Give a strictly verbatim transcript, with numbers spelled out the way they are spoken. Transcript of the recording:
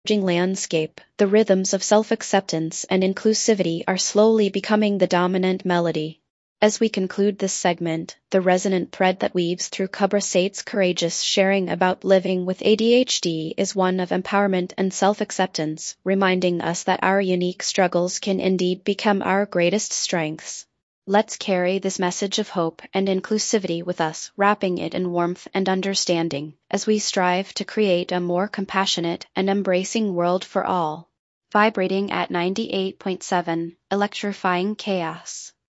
landscape, the rhythms of self-acceptance and inclusivity are slowly becoming the dominant melody. As we conclude this segment, the resonant thread that weaves through Kubra Said's courageous sharing about living with A D H D is one of empowerment and self-acceptance, reminding us that our unique struggles can indeed become our greatest strengths. Let's carry this message of hope and inclusivity with us, wrapping it in warmth and understanding, as we strive to create a more compassionate and embracing world for all. Vibrating at ninety-eight point seven, electrifying chaos.